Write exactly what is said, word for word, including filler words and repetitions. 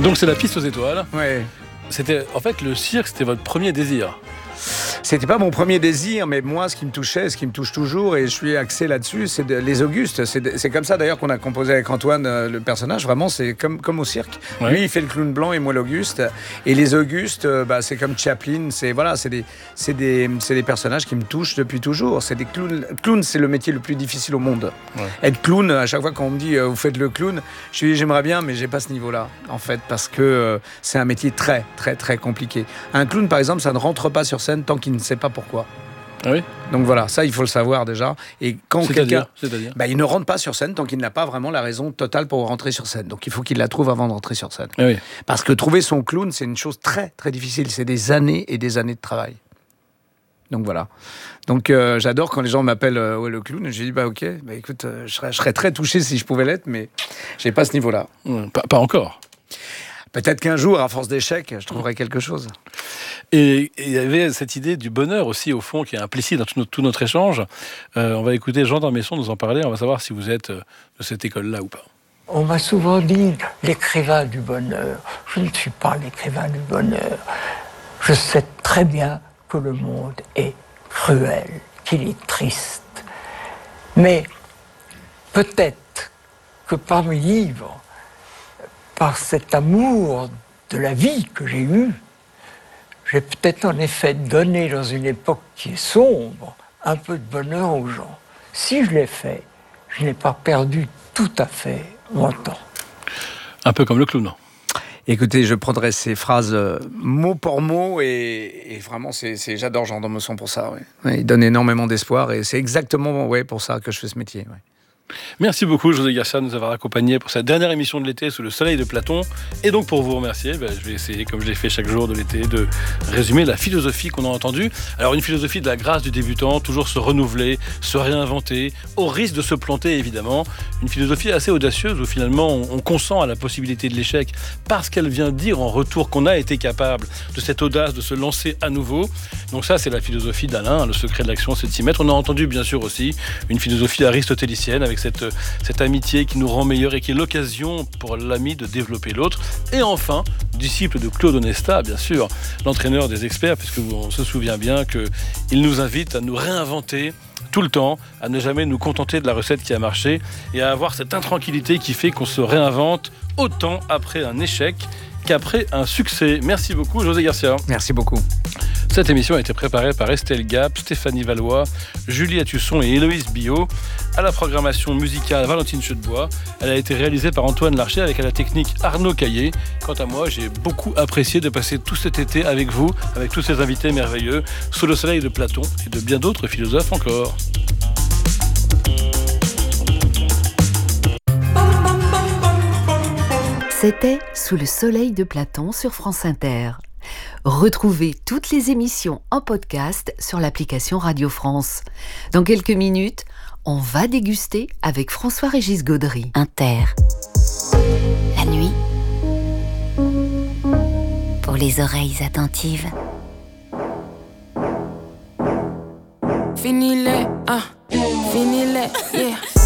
Donc c'est la piste aux étoiles. Ouais. C'était, en fait, le cirque, c'était votre premier désir. C'était pas mon premier désir, mais moi, ce qui me touchait, ce qui me touche toujours, et je suis axé là-dessus, c'est de, les Augustes. C'est, de, c'est comme ça d'ailleurs qu'on a composé avec Antoine euh, le personnage. Vraiment, c'est comme, comme au cirque. Ouais. Lui, il fait le clown blanc et moi l'Auguste. Et les Augustes, euh, bah, c'est comme Chaplin. C'est voilà, c'est des, c'est des, c'est des personnages qui me touchent depuis toujours. C'est des clowns. Clown, c'est le métier le plus difficile au monde. Ouais. Être clown, à chaque fois qu'on me dit euh, vous faites le clown, je dis j'aimerais bien, mais j'ai pas ce niveau-là, en fait, parce que euh, c'est un métier très, très, très compliqué. Un clown, par exemple, ça ne rentre pas sur scène tant qu'il ne sait pas pourquoi. Ah oui. Donc voilà, ça il faut le savoir déjà. Et quand C'est-à-dire, quelqu'un, c'est-à-dire bah, il ne rentre pas sur scène tant qu'il n'a pas vraiment la raison totale pour rentrer sur scène. Donc il faut qu'il la trouve avant de rentrer sur scène. Ah oui. Parce que trouver son clown, c'est une chose très très difficile. C'est des années et des années de travail. Donc voilà. Donc euh, j'adore quand les gens m'appellent euh, ouais, le clown. Je dis bah ok, bah écoute, euh, je, serais, je serais très touché si je pouvais l'être, mais j'ai pas ce niveau-là. Ouais, pas, pas encore. Peut-être qu'un jour, à force d'échecs, je trouverai quelque chose. Et il y avait cette idée du bonheur aussi, au fond, qui est implicite dans tout notre, tout notre échange. Euh, on va écouter Jean d'Ormesson nous en parler. On va savoir si vous êtes euh, de cette école-là ou pas. On m'a souvent dit l'écrivain du bonheur. Je ne suis pas l'écrivain du bonheur. Je sais très bien que le monde est cruel, qu'il est triste. Mais peut-être que par mes livres, par cet amour de la vie que j'ai eu, j'ai peut-être en effet donné dans une époque qui est sombre un peu de bonheur aux gens. Si je l'ai fait, je n'ai pas perdu tout à fait mon temps. Un peu comme le clown. Écoutez, je prendrai ces phrases euh, mot pour mot et, et vraiment, c'est, c'est, j'adore Jean d'Ormesson pour ça. Ouais. Ouais, il donne énormément d'espoir et c'est exactement ouais, pour ça que je fais ce métier. Ouais. Merci beaucoup José Garcia de nous avoir accompagnés pour cette dernière émission de l'été sous le soleil de Platon. Et donc pour vous remercier, ben, je vais essayer, comme je l'ai fait chaque jour de l'été, de résumer la philosophie qu'on a entendue. Alors une philosophie de la grâce du débutant, toujours se renouveler, se réinventer, au risque de se planter évidemment. Une philosophie assez audacieuse où finalement on, on consent à la possibilité de l'échec parce qu'elle vient dire en retour qu'on a été capable de cette audace de se lancer à nouveau. Donc ça c'est la philosophie d'Alain, le secret de l'action c'est de s'y mettre. On a entendu bien sûr aussi une philosophie aristotélicienne avec Cette, cette amitié qui nous rend meilleurs et qui est l'occasion pour l'ami de développer l'autre. Et enfin, disciple de Claude Onesta, bien sûr, l'entraîneur des experts, puisque on se souvient bien qu'il nous invite à nous réinventer tout le temps, à ne jamais nous contenter de la recette qui a marché et à avoir cette intranquillité qui fait qu'on se réinvente autant après un échec qu'après un succès. Merci beaucoup, José Garcia. Merci beaucoup. Cette émission a été préparée par Estelle Gap, Stéphanie Valois, Julie Atusson et Héloïse Billot. À la programmation musicale, Valentine Chedebois. Elle a été réalisée par Antoine Larcher avec à la technique Arnaud Caillé. Quant à moi, j'ai beaucoup apprécié de passer tout cet été avec vous, avec tous ces invités merveilleux, sous le soleil de Platon et de bien d'autres philosophes encore. C'était Sous le soleil de Platon sur France Inter. Retrouvez toutes les émissions en podcast sur l'application Radio France. Dans quelques minutes, on va déguster avec François-Régis Gaudry. Inter. La nuit, pour les oreilles attentives. Fini les, ah, fini les, yeah.